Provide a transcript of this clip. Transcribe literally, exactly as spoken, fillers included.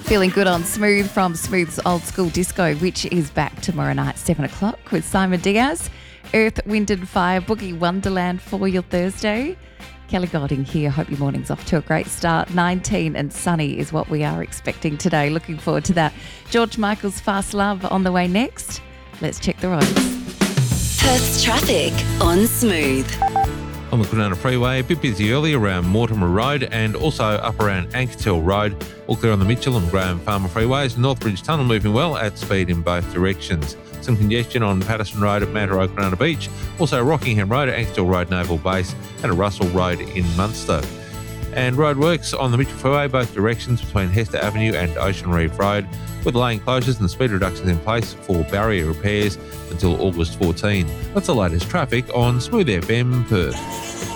Feeling good on Smooth from Smooth's Old School Disco, which is back tomorrow night, seven o'clock with Simon Diaz. Earth, Wind and Fire, Boogie Wonderland for your Thursday. Kelly Golding here. Hope your morning's off to a great start. nineteen and sunny is what we are expecting today. Looking forward to that. George Michael's Fast Love on the way next. Let's check the roads. Perth's traffic on Smooth. On the Kwinana Freeway, a bit busy early around Mortimer Road and also up around Ankershill Road. All clear on the Mitchell and Graham Farmer Freeways. Northbridge Tunnel moving well at speed in both directions. Some congestion on Patterson Road at Mount Road, Kwinana Beach. Also Rockingham Road at Ankershill Road, Naval Base, and at Russell Road in Munster. And roadworks on the Mitchell Freeway, both directions between Hester Avenue and Ocean Reef Road, with lane closures and speed reductions in place for barrier repairs until August fourteenth. That's the latest traffic on Smooth F M Perth.